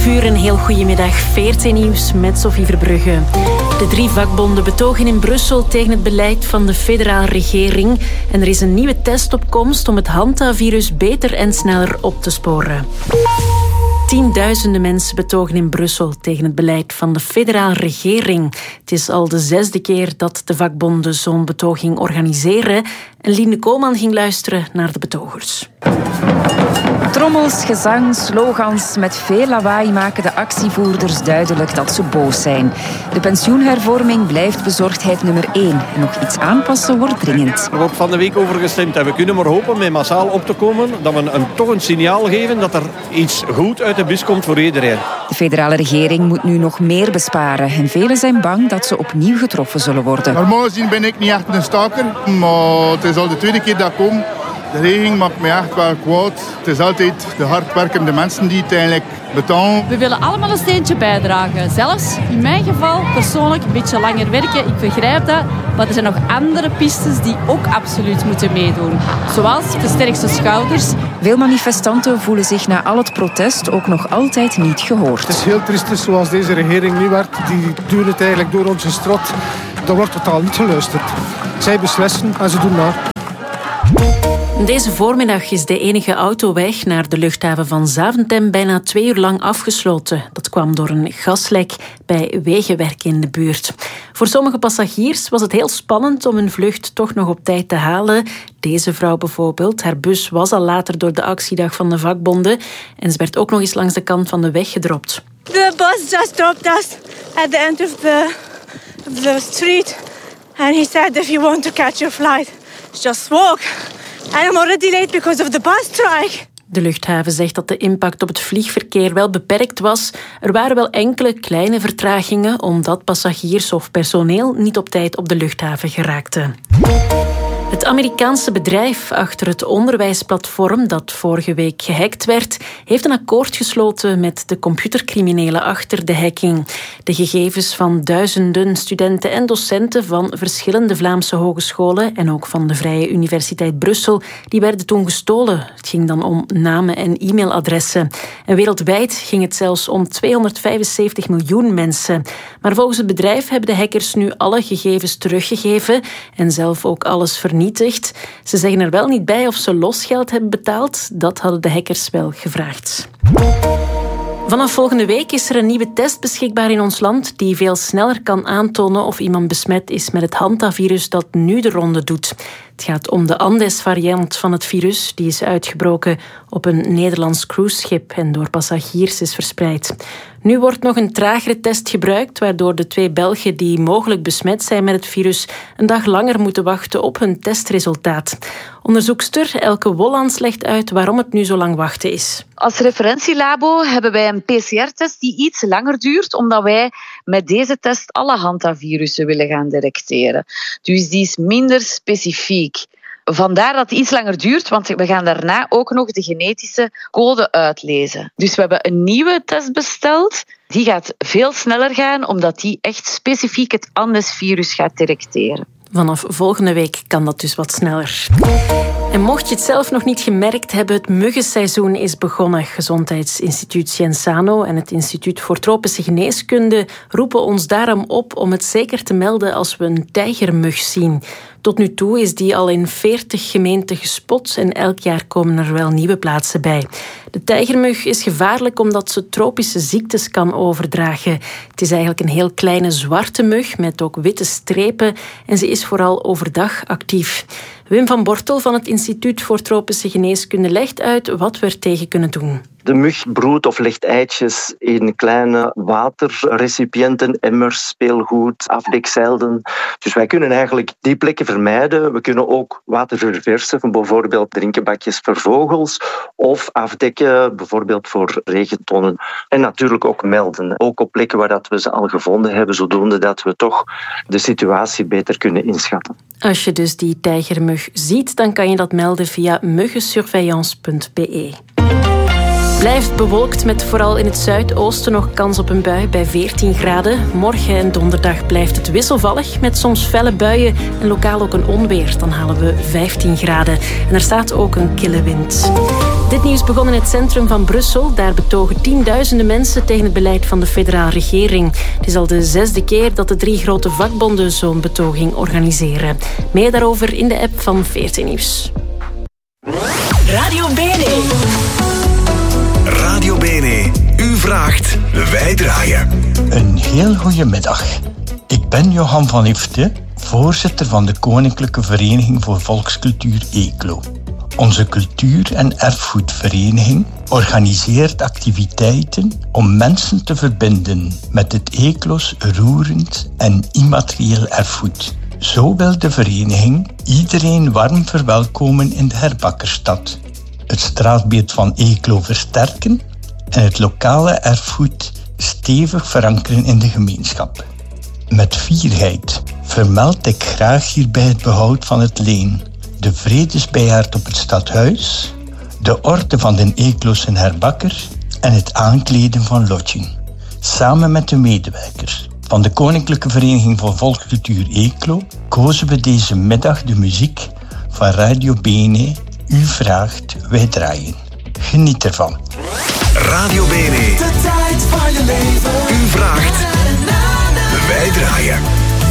11:00, een heel goedemiddag. VRT Nieuws met Sophie Verbrugge. De 3 vakbonden betogen in Brussel tegen het beleid van de federale regering. En er is een nieuwe test op komst om het hantavirus beter en sneller op te sporen. Tienduizenden mensen betogen in Brussel tegen het beleid van de federale regering. Het is al de 6e keer dat de vakbonden zo'n betoging organiseren. En Liene Koolman ging luisteren naar de betogers. Trommels, gezang, slogans. Met veel lawaai maken de actievoerders duidelijk dat ze boos zijn. De pensioenhervorming blijft bezorgdheid nummer 1. En nog iets aanpassen wordt dringend. Er wordt van de week over gestemd en we kunnen maar hopen met massaal op te komen dat we toch een signaal geven dat er iets goed uit de bus komt voor iedereen. De federale regering moet nu nog meer besparen. En velen zijn bang dat ze opnieuw getroffen zullen worden. Normaal gezien ben ik niet echt een staker, maar het is al de tweede keer dat ik kom. De regering maakt me echt wel kwaad. Het is altijd de hardwerkende mensen die het eigenlijk betalen. We willen allemaal een steentje bijdragen. Zelfs in mijn geval persoonlijk een beetje langer werken. Ik begrijp dat. Maar er zijn nog andere pistes die ook absoluut moeten meedoen. Zoals de sterkste schouders. Veel manifestanten voelen zich na al het protest ook nog altijd niet gehoord. Het is heel triest zoals deze regering nu werkt. Die duwen het eigenlijk door onze strot. Er wordt totaal niet geluisterd. Zij beslissen en ze doen naar. Deze voormiddag is de enige autoweg naar de luchthaven van Zaventem bijna 2 uur lang afgesloten. Dat kwam door een gaslek bij wegenwerk in de buurt. Voor sommige passagiers was het heel spannend om hun vlucht toch nog op tijd te halen. Deze vrouw bijvoorbeeld, haar bus was al later door de actiedag van de vakbonden en ze werd ook nog eens langs de kant van de weg gedropt. The bus just dropped us at the end of the street and he said if you want to catch your flight, just walk. I'm already late because of the bus strike. De luchthaven zegt dat de impact op het vliegverkeer wel beperkt was. Er waren wel enkele kleine vertragingen omdat passagiers of personeel niet op tijd op de luchthaven geraakten. Het Amerikaanse bedrijf achter het onderwijsplatform dat vorige week gehackt werd, heeft een akkoord gesloten met de computercriminelen achter de hacking. De gegevens van duizenden studenten en docenten van verschillende Vlaamse hogescholen en ook van de Vrije Universiteit Brussel, die werden toen gestolen. Het ging dan om namen en e-mailadressen. En wereldwijd ging het zelfs om 275 miljoen mensen. Maar volgens het bedrijf hebben de hackers nu alle gegevens teruggegeven en zelf ook alles vernietigd. Ze zeggen er wel niet bij of ze losgeld hebben betaald. Dat hadden de hackers wel gevraagd. Vanaf volgende week is er een nieuwe test beschikbaar in ons land die veel sneller kan aantonen of iemand besmet is met het hantavirus dat nu de ronde doet. Het gaat om de Andes-variant van het virus. Die is uitgebroken op een Nederlands cruiseschip en door passagiers is verspreid. Nu wordt nog een tragere test gebruikt, waardoor de 2 Belgen die mogelijk besmet zijn met het virus een dag langer moeten wachten op hun testresultaat. Onderzoekster Elke Wollands legt uit waarom het nu zo lang wachten is. Als referentielabo hebben wij een PCR-test die iets langer duurt, omdat wij met deze test alle hantavirussen willen gaan detecteren. Dus die is minder specifiek. Vandaar dat het iets langer duurt, want we gaan daarna ook nog de genetische code uitlezen. Dus we hebben een nieuwe test besteld. Die gaat veel sneller gaan, omdat die echt specifiek het Andes-virus gaat detecteren. Vanaf volgende week kan dat dus wat sneller. En mocht je het zelf nog niet gemerkt hebben, het muggenseizoen is begonnen. Gezondheidsinstituut Cienzano en het Instituut voor Tropische Geneeskunde roepen ons daarom op om het zeker te melden als we een tijgermug zien. Tot nu toe is die al in 40 gemeenten gespot en elk jaar komen er wel nieuwe plaatsen bij. De tijgermug is gevaarlijk omdat ze tropische ziektes kan overdragen. Het is eigenlijk een heel kleine zwarte mug met ook witte strepen en ze is vooral overdag actief. Wim van Bortel van het Instituut voor Tropische Geneeskunde legt uit wat we er tegen kunnen doen. De mug broedt of legt eitjes in kleine waterrecipiënten, emmers, speelgoed, afdekzeilden. Dus wij kunnen eigenlijk die plekken vermijden. We kunnen ook water verversen, van bijvoorbeeld drinkenbakjes voor vogels, of afdekken, bijvoorbeeld voor regentonnen. En natuurlijk ook melden. Ook op plekken waar we ze al gevonden hebben, zodoende dat we toch de situatie beter kunnen inschatten. Als je dus die tijgermug ziet, dan kan je dat melden via muggensurveillance.be. Blijft bewolkt met vooral in het zuidoosten nog kans op een bui bij 14 graden. Morgen en donderdag blijft het wisselvallig met soms felle buien en lokaal ook een onweer. Dan halen we 15 graden. En er staat ook een kille wind. Dit nieuws begon in het centrum van Brussel. Daar betogen tienduizenden mensen tegen het beleid van de federale regering. Het is al de 6e keer dat de 3 grote vakbonden zo'n betoging organiseren. Meer daarover in de app van VRT Nieuws. Radio Bene. Radio Bene. U vraagt, wij draaien. Een heel goede middag. Ik ben Johan van Ifte, voorzitter van de Koninklijke Vereniging voor Volkscultuur ECLO. Onze cultuur- en erfgoedvereniging organiseert activiteiten om mensen te verbinden met het ECLO's roerend en immaterieel erfgoed. Zo wil de vereniging iedereen warm verwelkomen in de Herbakkerstad, het straatbeeld van ECLO versterken en het lokale erfgoed stevig verankeren in de gemeenschap. Met fierheid vermeld ik graag hierbij het behoud van het leen, de vredesbijaard op het stadhuis, de orde van den ECLO's en Herbakker en het aankleden van Lodging. Samen met de medewerkers van de Koninklijke Vereniging voor Volkscultuur ECLO kozen we deze middag de muziek van Radio Bene. U vraagt, wij draaien. Geniet ervan. Radio Bene. De tijd van je leven. U vraagt, wij draaien.